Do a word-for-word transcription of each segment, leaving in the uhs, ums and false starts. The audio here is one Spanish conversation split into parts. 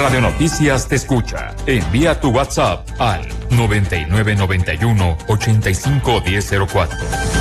Radio Noticias te escucha. Envía tu WhatsApp al noventa y nueve noventa y uno ochenta y cinco diez cero cuatro.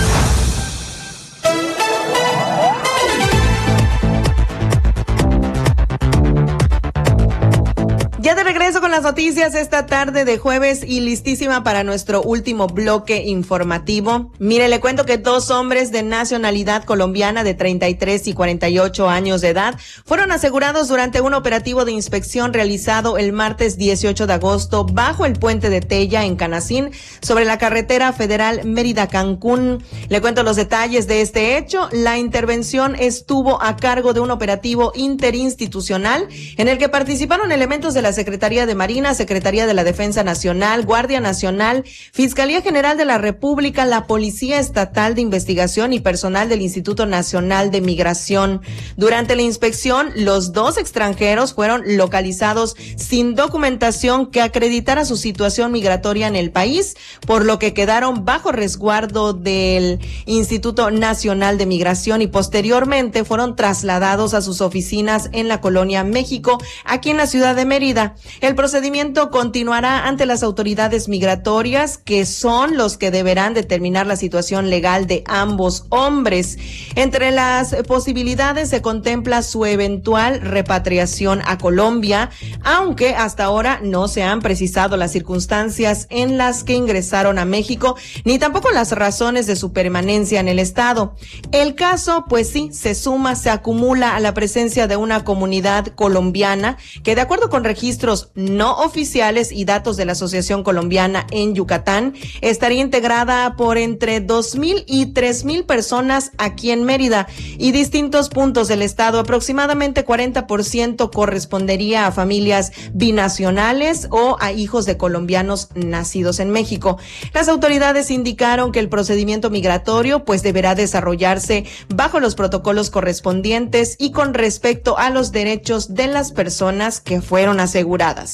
Ya de regreso con las noticias esta tarde de jueves y listísima para nuestro último bloque informativo. Mire, le cuento que dos hombres de nacionalidad colombiana de treinta y tres y cuarenta y ocho años de edad fueron asegurados durante un operativo de inspección realizado el martes dieciocho de agosto bajo el puente de Tella en Canacín sobre la carretera federal Mérida-Cancún. Le cuento los detalles de este hecho. La intervención estuvo a cargo de un operativo interinstitucional en el que participaron elementos de la Secretaría de Marina, Secretaría de la Defensa Nacional, Guardia Nacional, Fiscalía General de la República, la Policía Estatal de Investigación y personal del Instituto Nacional de Migración. Durante la inspección, los dos extranjeros fueron localizados sin documentación que acreditara su situación migratoria en el país, por lo que quedaron bajo resguardo del Instituto Nacional de Migración y posteriormente fueron trasladados a sus oficinas en la Colonia México, aquí en la ciudad de Mérida. El procedimiento continuará ante las autoridades migratorias, que son los que deberán determinar la situación legal de ambos hombres. Entre las posibilidades se contempla su eventual repatriación a Colombia, aunque hasta ahora no se han precisado las circunstancias en las que ingresaron a México, ni tampoco las razones de su permanencia en el estado. El caso, pues sí, se suma, se acumula a la presencia de una comunidad colombiana que, de acuerdo con registros no oficiales y datos de la Asociación Colombiana en Yucatán, estaría integrada por entre dos mil y tres mil personas aquí en Mérida y distintos puntos del estado. Aproximadamente cuarenta por ciento correspondería a familias binacionales o a hijos de colombianos nacidos en México. Las autoridades indicaron que el procedimiento migratorio pues deberá desarrollarse bajo los protocolos correspondientes y con respecto a los derechos de las personas que fueron aseguradas.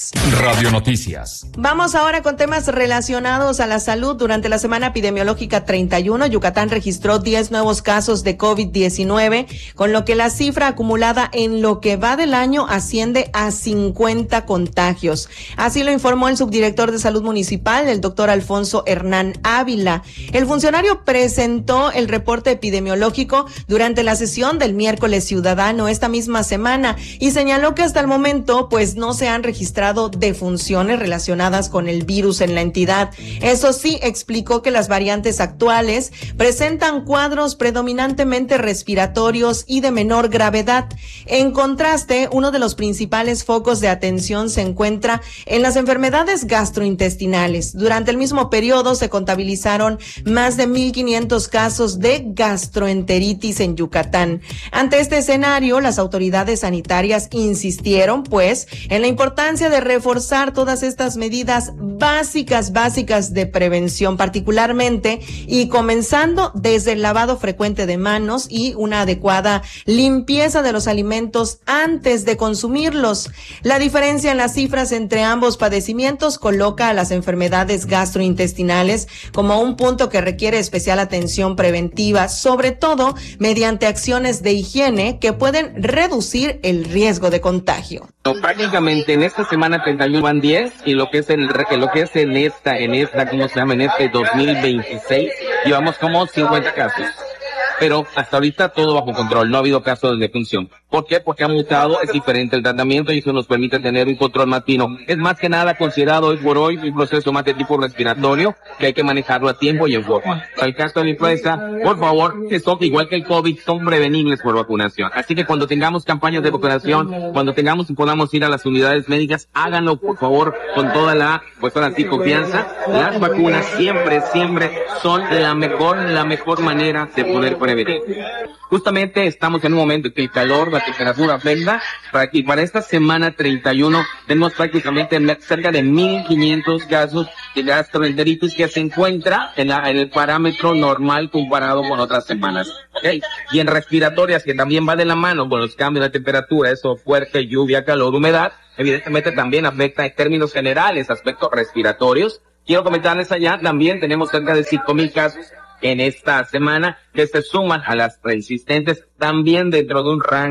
Radio Noticias. Vamos ahora con temas relacionados a la salud. Durante la semana epidemiológica treinta y uno, Yucatán registró diez nuevos casos de COVID diecinueve, con lo que la cifra acumulada en lo que va del año asciende a cincuenta contagios. Así lo informó el subdirector de Salud Municipal, el doctor Alfonso Hernán Ávila. El funcionario presentó el reporte epidemiológico durante la sesión del miércoles ciudadano esta misma semana y señaló que hasta el momento pues no se han registrado defunciones relacionadas con el virus en la entidad. Eso sí, explicó que las variantes actuales presentan cuadros predominantemente respiratorios y de menor gravedad. En contraste, uno de los principales focos de atención se encuentra en las enfermedades gastrointestinales. Durante el mismo periodo se contabilizaron más de mil quinientos casos de gastroenteritis en Yucatán. Ante este escenario, las autoridades sanitarias insistieron, pues, en la importancia de reforzar todas estas medidas básicas, básicas de prevención, particularmente y comenzando desde el lavado frecuente de manos y una adecuada limpieza de los alimentos antes de consumirlos. La diferencia en las cifras entre ambos padecimientos coloca a las enfermedades gastrointestinales como un punto que requiere especial atención preventiva, sobre todo mediante acciones de higiene que pueden reducir el riesgo de contagio. No, prácticamente en esta semana treinta y uno van diez y lo que es en lo que es en esta en esta cómo se llama en este dos mil veintiséis llevamos como cincuenta casos. Pero hasta ahorita todo bajo control, no ha habido casos de defunción. ¿Por qué? Porque ha mutado, es diferente el tratamiento y eso nos permite tener un control matino. Es más que nada considerado hoy por hoy un proceso más de tipo respiratorio que hay que manejarlo a tiempo y en forma. Para el caso de la influenza, por favor, que son igual que el COVID, son prevenibles por vacunación. Así que cuando tengamos campañas de vacunación, cuando tengamos y podamos ir a las unidades médicas, háganlo por favor con toda la, pues ahora sí, confianza. Las vacunas siempre, siempre son la mejor, la mejor manera de poder prevenir. Justamente estamos en un momento en que el calor, la temperatura afecta, para que para esta semana treinta y uno tenemos prácticamente cerca de mil quinientos casos de gastroenteritis que se encuentra en, la, en el parámetro normal comparado con otras semanas. ¿Okay? Y en respiratorias, que también va de la mano con los cambios de temperatura, eso fuerte, lluvia, calor, humedad, evidentemente también afecta en términos generales aspectos respiratorios. Quiero comentarles allá, también tenemos cerca de cinco mil casos en esta semana que se suman a las persistentes, también dentro de un rango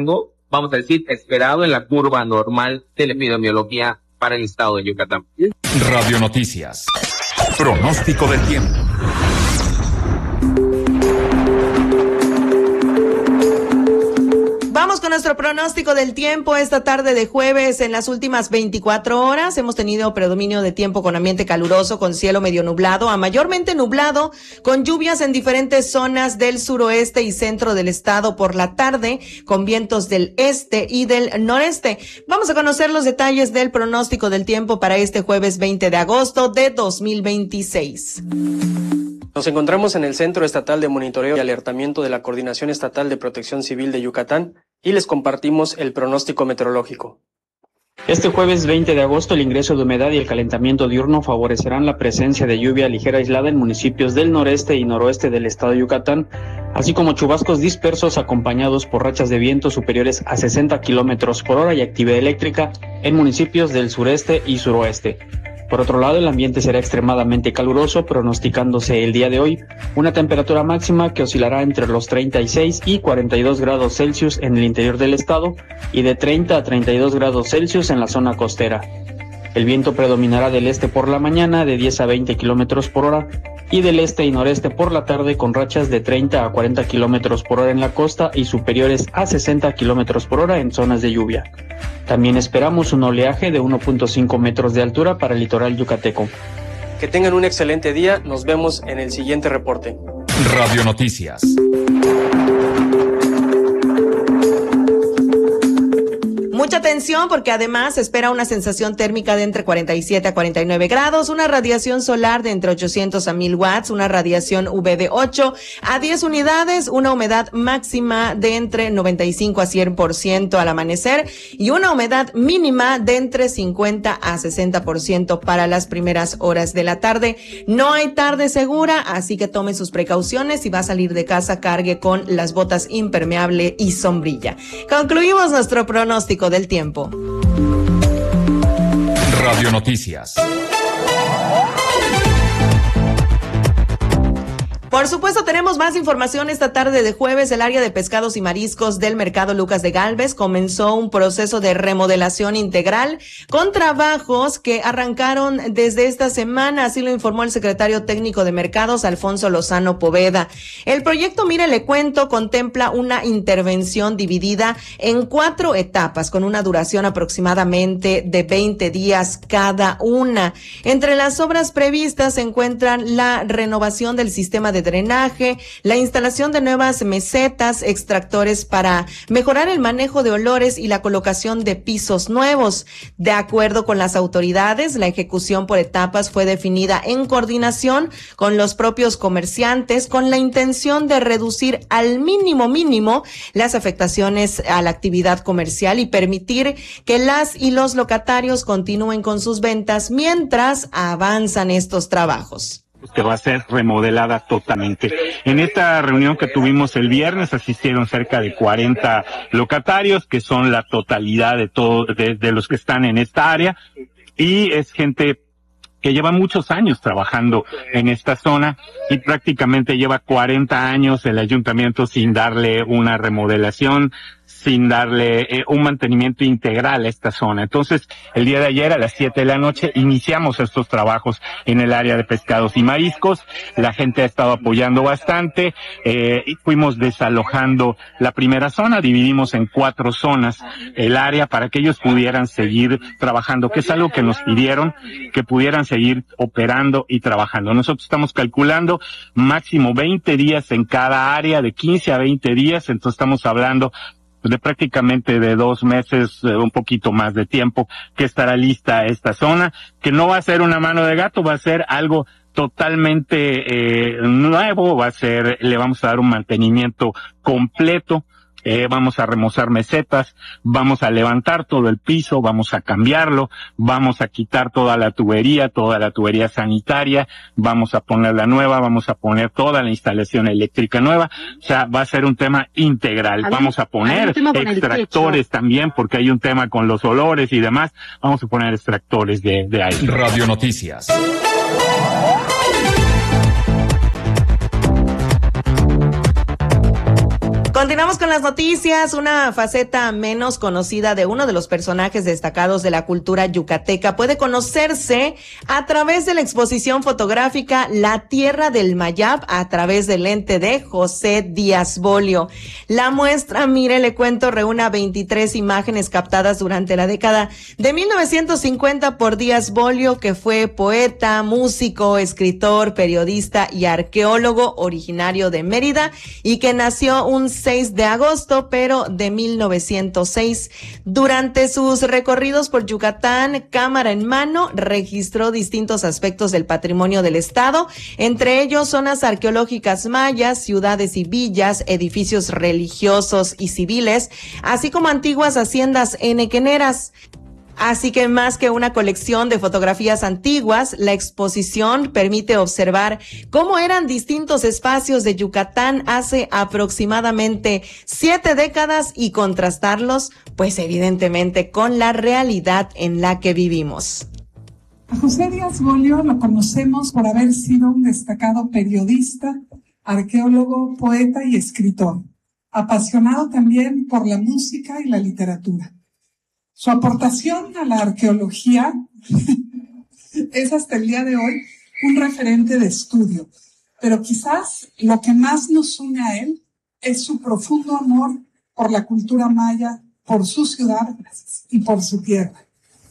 vamos a decir, esperado en la curva normal de la epidemiología para el estado de Yucatán. Radio Noticias. Pronóstico del tiempo. Vamos con nuestro pronóstico del tiempo esta tarde de jueves. En las últimas veinticuatro horas hemos tenido predominio de tiempo con ambiente caluroso, con cielo medio nublado a mayormente nublado, con lluvias en diferentes zonas del suroeste y centro del estado por la tarde, con vientos del este y del noreste. Vamos a conocer los detalles del pronóstico del tiempo para este jueves veinte de agosto de dos mil veintiséis. Nos encontramos en el Centro Estatal de Monitoreo y Alertamiento de la Coordinación Estatal de Protección Civil de Yucatán y les compartimos el pronóstico meteorológico. Este jueves veinte de agosto el ingreso de humedad y el calentamiento diurno favorecerán la presencia de lluvia ligera aislada en municipios del noreste y noroeste del estado de Yucatán, así como chubascos dispersos acompañados por rachas de viento superiores a sesenta kilómetros por hora y actividad eléctrica en municipios del sureste y suroeste. Por otro lado, el ambiente será extremadamente caluroso, pronosticándose el día de hoy una temperatura máxima que oscilará entre los treinta y seis y cuarenta y dos grados Celsius en el interior del estado y de treinta a treinta y dos grados Celsius en la zona costera. El viento predominará del este por la mañana de diez a veinte kilómetros por hora y del este y noreste por la tarde con rachas de treinta a cuarenta kilómetros por hora en la costa y superiores a sesenta kilómetros por hora en zonas de lluvia. También esperamos un oleaje de uno punto cinco metros de altura para el litoral yucateco. Que tengan un excelente día, nos vemos en el siguiente reporte. Radio Noticias. Mucha atención porque además se espera una sensación térmica de entre cuarenta y siete a cuarenta y nueve grados, una radiación solar de entre ochocientos a mil watts, una radiación U V de ocho a diez unidades, una humedad máxima de entre noventa y cinco a cien por ciento al amanecer y una humedad mínima de entre cincuenta a sesenta por ciento para las primeras horas de la tarde. No hay tarde segura, así que tome sus precauciones. Si va a salir de casa, cargue con las botas impermeable y sombrilla. Concluimos nuestro pronóstico del tiempo. Radio Noticias. Por supuesto, tenemos más información esta tarde de jueves. El área de pescados y mariscos del mercado Lucas de Gálvez comenzó un proceso de remodelación integral con trabajos que arrancaron desde esta semana, así lo informó el secretario técnico de mercados, Alfonso Lozano Poveda. El proyecto, mire, le cuento, contempla una intervención dividida en cuatro etapas con una duración aproximadamente de veinte días cada una. Entre las obras previstas se encuentran la renovación del sistema de drenaje, la instalación de nuevas mesetas, extractores para mejorar el manejo de olores y la colocación de pisos nuevos. De acuerdo con las autoridades, la ejecución por etapas fue definida en coordinación con los propios comerciantes con la intención de reducir al mínimo mínimo las afectaciones a la actividad comercial y permitir que las y los locatarios continúen con sus ventas mientras avanzan estos trabajos. Que va a ser remodelada totalmente. En esta reunión que tuvimos el viernes asistieron cerca de cuarenta locatarios, que son la totalidad de todo, de, de los que están en esta área, y es gente que lleva muchos años trabajando en esta zona y prácticamente lleva cuarenta años el ayuntamiento sin darle una remodelación, sin darle eh, un mantenimiento integral a esta zona. Entonces, el día de ayer a las siete de la noche iniciamos estos trabajos en el área de pescados y mariscos. La gente ha estado apoyando bastante. Eh, y fuimos desalojando la primera zona, dividimos en cuatro zonas el área para que ellos pudieran seguir trabajando, que es algo que nos pidieron, que pudieran seguir operando y trabajando. Nosotros estamos calculando máximo veinte días en cada área, de quince a veinte días, entonces estamos hablando de prácticamente de dos meses, eh, un poquito más de tiempo, que estará lista esta zona, que no va a ser una mano de gato, va a ser algo totalmente eh, nuevo, va a ser, le vamos a dar un mantenimiento completo. Eh, vamos a remozar mesetas, vamos a levantar todo el piso, vamos a cambiarlo, vamos a quitar toda la tubería, toda la tubería sanitaria, vamos a ponerla nueva, vamos a poner toda la instalación eléctrica nueva. O sea, va a ser un tema integral. Ver, vamos a poner extractores también, porque hay un tema con los olores y demás. Vamos a poner extractores de, de aire. Radio Noticias. Continuamos con las noticias. Una faceta menos conocida de uno de los personajes destacados de la cultura yucateca puede conocerse a través de la exposición fotográfica La Tierra del Mayab a través del lente de José Díaz Bolio. La muestra, mire, le cuento, reúne veintitrés imágenes captadas durante la década de mil novecientos cincuenta por Díaz Bolio, que fue poeta, músico, escritor, periodista y arqueólogo originario de Mérida y que nació un seis de agosto, pero de mil novecientos seis. Durante sus recorridos por Yucatán, cámara en mano, registró distintos aspectos del patrimonio del estado, entre ellos zonas arqueológicas mayas, ciudades y villas, edificios religiosos y civiles, así como antiguas haciendas enequeneras. Así que más que una colección de fotografías antiguas, la exposición permite observar cómo eran distintos espacios de Yucatán hace aproximadamente siete décadas y contrastarlos, pues evidentemente, con la realidad en la que vivimos. A José Díaz Bolio lo conocemos por haber sido un destacado periodista, arqueólogo, poeta y escritor, apasionado también por la música y la literatura. Su aportación a la arqueología es hasta el día de hoy un referente de estudio, pero quizás lo que más nos une a él es su profundo amor por la cultura maya, por su ciudad y por su tierra.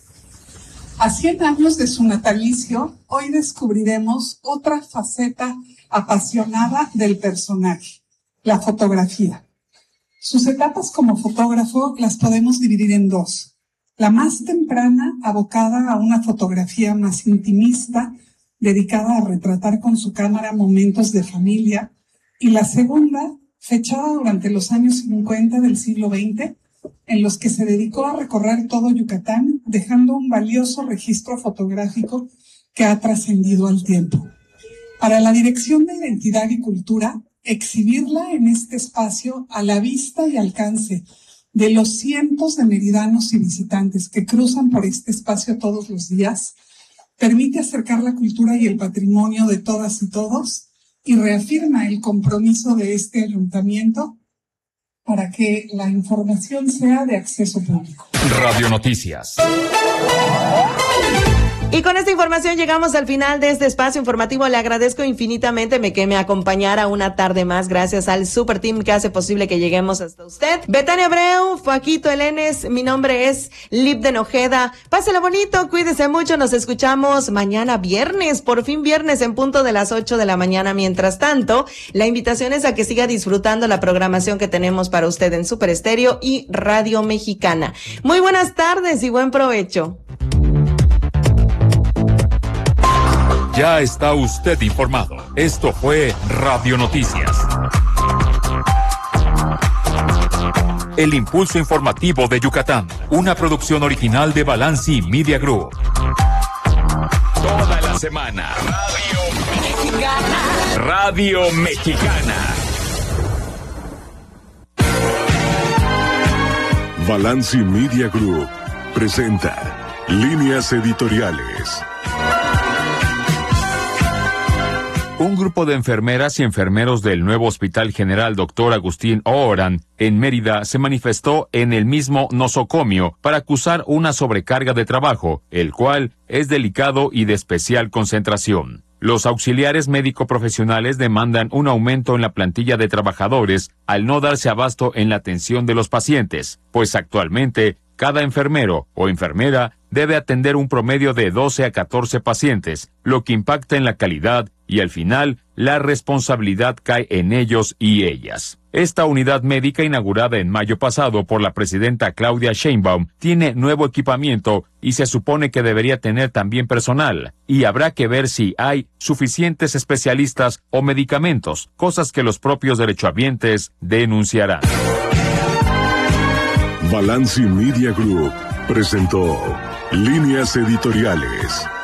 A cien años de su natalicio, hoy descubriremos otra faceta apasionada del personaje, la fotografía. Sus etapas como fotógrafo las podemos dividir en dos. La más temprana, abocada a una fotografía más intimista, dedicada a retratar con su cámara momentos de familia, y la segunda, fechada durante los años cincuenta del siglo veinte, en los que se dedicó a recorrer todo Yucatán, dejando un valioso registro fotográfico que ha trascendido al tiempo. Para la Dirección de Identidad y Cultura, exhibirla en este espacio a la vista y alcance de los cientos de meridanos y visitantes que cruzan por este espacio todos los días, permite acercar la cultura y el patrimonio de todas y todos y reafirma el compromiso de este ayuntamiento para que la información sea de acceso público. Radio Noticias. Y con esta información llegamos al final de este espacio informativo. Le agradezco infinitamente que me acompañara una tarde más. Gracias al super team que hace posible que lleguemos hasta usted. Betania Abreu, Faquito Elenes, mi nombre es Lipden Ojeda. Pásela bonito, cuídese mucho. Nos escuchamos mañana viernes, por fin viernes en punto de las ocho de la mañana. Mientras tanto, la invitación es a que siga disfrutando la programación que tenemos para usted en Super Estéreo y Radio Mexicana. Muy buenas tardes y buen provecho. Ya está usted informado. Esto fue Radio Noticias. El impulso informativo de Yucatán. Una producción original de Balanci Media Group. Toda la semana. Radio Mexicana. Radio Mexicana. Balanci Media Group presenta Líneas Editoriales. Un grupo de enfermeras y enfermeros del nuevo Hospital General Doctor Agustín Oorán en Mérida se manifestó en el mismo nosocomio para acusar una sobrecarga de trabajo, el cual es delicado y de especial concentración. Los auxiliares médico profesionales demandan un aumento en la plantilla de trabajadores al no darse abasto en la atención de los pacientes, pues actualmente cada enfermero o enfermera debe atender un promedio de doce a catorce pacientes, lo que impacta en la calidad y al final la responsabilidad cae en ellos y ellas. Esta unidad médica, inaugurada en mayo pasado por la presidenta Claudia Sheinbaum, tiene nuevo equipamiento y se supone que debería tener también personal, y habrá que ver si hay suficientes especialistas o medicamentos, cosas que los propios derechohabientes denunciarán. Balanci Media Group presentó Líneas Editoriales.